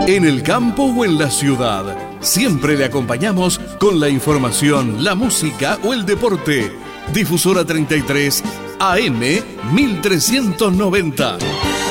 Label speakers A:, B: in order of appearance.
A: En el campo o en la ciudad, siempre le acompañamos con la información, la música o el deporte. Difusora 33 AM 1390.